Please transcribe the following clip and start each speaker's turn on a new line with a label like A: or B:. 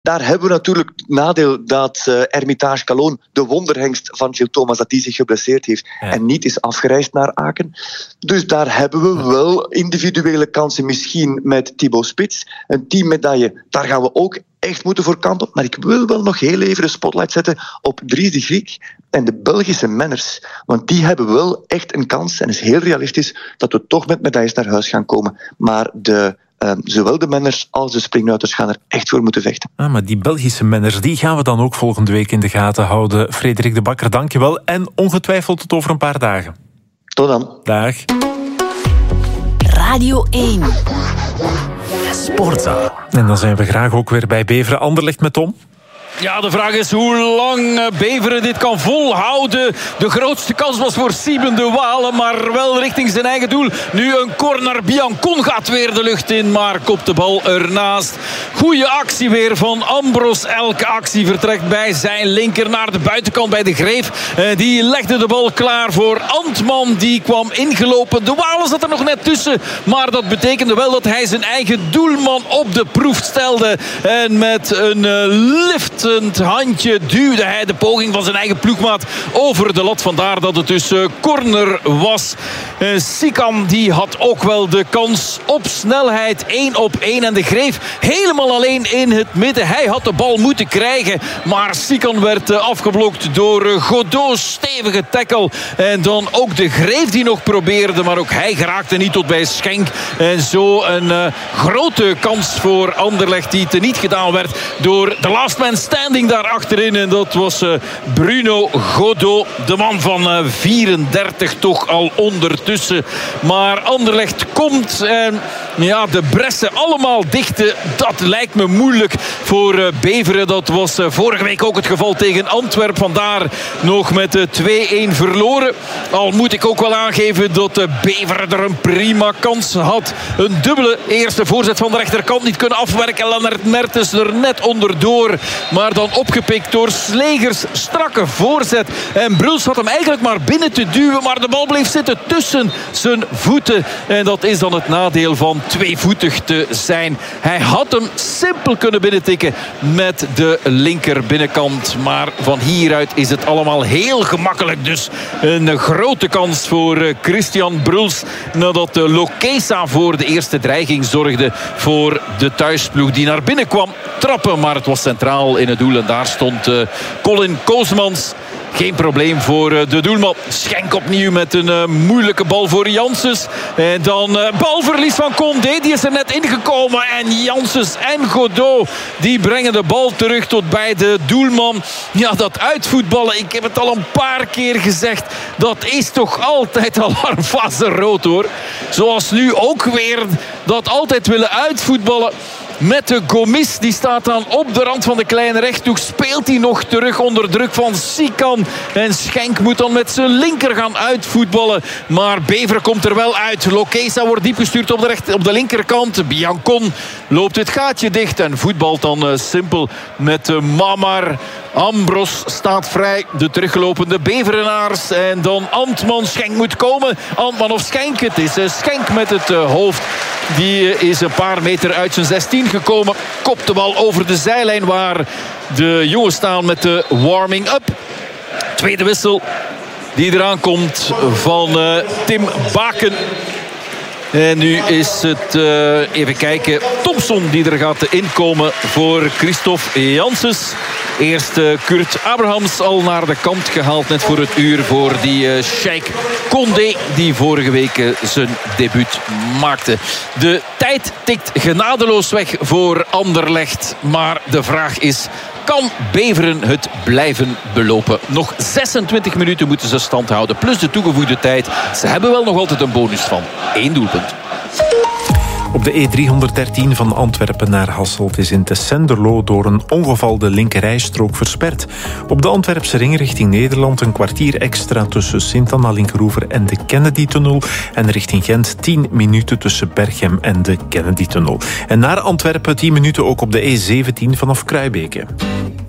A: Daar hebben we natuurlijk het nadeel dat Hermitage Cologne, de wonderhengst van Gilles Thomas, dat die zich geblesseerd heeft en niet is afgereisd naar Aken. Dus daar hebben we wel individuele kansen, misschien met Thibaut Spits. Een teammedaille, daar gaan we ook echt moeten voor kampen. Maar ik wil wel nog heel even de spotlight zetten op Dries de Griek en de Belgische menners. Want die hebben wel echt een kans, en het is heel realistisch, dat we toch met medailles naar huis gaan komen. Maar zowel de menners als de springruiters gaan er echt voor moeten vechten.
B: Maar die Belgische menners, die gaan we dan ook volgende week in de gaten houden. Frederik de Bakker, dankjewel. En ongetwijfeld tot over een paar dagen.
A: Tot dan.
B: Dag.
C: Radio 1.
B: Sportza. En dan zijn we graag ook weer bij Beveren Anderlecht met Tom.
D: Ja, de vraag is hoe lang Beveren dit kan volhouden. De grootste kans was voor Sieben de Walen, maar wel richting zijn eigen doel. Nu een corner. Biancon gaat weer de lucht in, maar kopt de bal ernaast. Goeie actie weer van Ambros. Elke actie vertrekt bij zijn linker naar de buitenkant bij de Greef. Die legde de bal klaar voor Antman. Die kwam ingelopen. De Walen zat er nog net tussen, maar dat betekende wel dat hij zijn eigen doelman op de proef stelde. En met een liftend handje duwde hij de poging van zijn eigen ploegmaat over de lat. Vandaar dat het dus corner was. Sikan die had ook wel de kans op snelheid 1-op-1. En de Greef helemaal alleen in het midden. Hij had de bal moeten krijgen, maar Sikan werd afgeblokt door Godot. Stevige tackle. En dan ook de Greef die nog probeerde, maar ook hij geraakte niet tot bij Schenk. En zo een grote kans voor Anderlecht die teniet gedaan werd door de last man standing daar achterin. En dat was Bruno Godot, de man van 34 toch al ondertussen. Maar Anderlecht komt en ja, de bressen allemaal dichten. Dat lijkt me moeilijk voor Beveren. Dat was vorige week ook het geval tegen Antwerpen. Vandaar nog met 2-1 verloren. Al moet ik ook wel aangeven dat Beveren er een prima kans had. Een dubbele eerste voorzet van de rechterkant niet kunnen afwerken. Lennart Mertens er net onderdoor. Maar dan opgepikt door Slegers. Strakke voorzet. En Bruls had hem eigenlijk maar binnen te duwen. Maar de bal bleef zitten tussen zijn voeten. En dat is dan het nadeel van tweevoetig te zijn. Hij had hem simpel kunnen binnentikken met de linker binnenkant. Maar van hieruit is het allemaal heel gemakkelijk. Dus een grote kans voor Christian Bruls. Nadat Lokesa voor de eerste dreiging zorgde voor de thuisploeg die naar binnen kwam trappen. Maar het was centraal in het doel. En daar stond Colin Koosmans. Geen probleem voor de doelman. Schenk opnieuw met een moeilijke bal voor Janssens. En dan balverlies van Condé. Die is er net ingekomen. En Janssens en Godot die brengen de bal terug tot bij de doelman. Ja, dat uitvoetballen. Ik heb het al een paar keer gezegd. Dat is toch altijd alarmfase rood hoor. Zoals nu ook weer dat altijd willen uitvoetballen. Met de Gomis, die staat dan op de rand van de kleine rechthoek. Speelt hij nog terug onder druk van Sikan. En Schenk moet dan met zijn linker gaan uitvoetballen. Maar Beveren komt er wel uit. Lokesa wordt diep gestuurd op de linkerkant. Biancon loopt het gaatje dicht. En voetbalt dan simpel met Mamar. Ambros staat vrij. De teruggelopende Beverenaars. En dan Antman. Schenk moet komen. Antman of Schenk. Het is Schenk met het hoofd. Die is een paar meter uit zijn 16 gekomen. Kopt de bal over de zijlijn waar de jongens staan met de warming-up. Tweede wissel die eraan komt van Tim Baken. En nu is het, even kijken, Thompson die er gaat inkomen voor Christophe Janssens. Eerst Kurt Abrahams al naar de kant gehaald net voor het uur voor die Sheikh Condé die vorige week zijn debuut maakte. De tijd tikt genadeloos weg voor Anderlecht. Maar de vraag is, kan Beveren het blijven belopen? Nog 26 minuten moeten ze stand houden. Plus de toegevoegde tijd. Ze hebben wel nog altijd een bonus van 1 doelpunt.
B: Op de E313 van Antwerpen naar Hasselt is in Tessenderlo door een ongeval de linkerrijstrook versperd. Op de Antwerpse ring richting Nederland een kwartier extra tussen Sint-Anna-Linkeroever en de Kennedy-tunnel. En richting Gent 10 minuten tussen Berchem en de Kennedy-tunnel. En naar Antwerpen 10 minuten ook op de E17 vanaf Kruibeke.